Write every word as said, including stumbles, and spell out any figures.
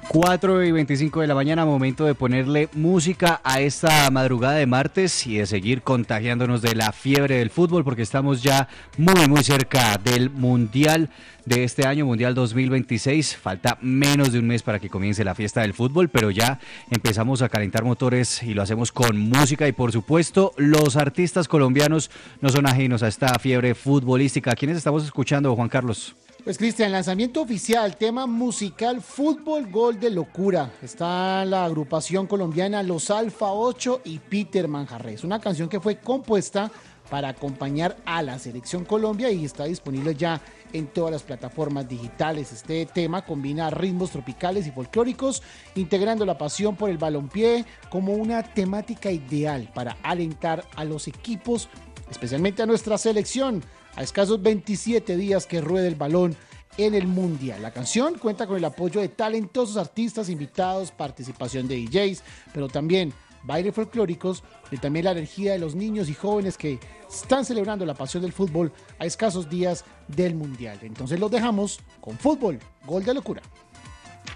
cuatro y veinticinco de la mañana, momento de ponerle música a esta madrugada de martes y de seguir contagiándonos de la fiebre del fútbol, porque estamos ya muy muy cerca del Mundial de este año, Mundial dos mil veintiséis. Falta menos de un mes para que comience la fiesta del fútbol, pero ya empezamos a calentar motores y lo hacemos con música, y por supuesto los artistas colombianos no son ajenos a esta fiebre futbolística. ¿A quiénes estamos escuchando, Juan Carlos? Pues Cristian, lanzamiento oficial, tema musical Fútbol Gol de Locura. Está la agrupación colombiana Los Alfa ocho y Peter Manjarrés. Una canción que fue compuesta para acompañar a la Selección Colombia y está disponible ya en todas las plataformas digitales. Este tema combina ritmos tropicales y folclóricos, integrando la pasión por el balompié como una temática ideal para alentar a los equipos, especialmente a nuestra selección, a escasos veintisiete días que ruede el balón en el Mundial. La canción cuenta con el apoyo de talentosos artistas invitados, participación de D Js, pero también bailes folclóricos y también la energía de los niños y jóvenes que están celebrando la pasión del fútbol a escasos días del Mundial. Entonces los dejamos con Fútbol, Gol de Locura.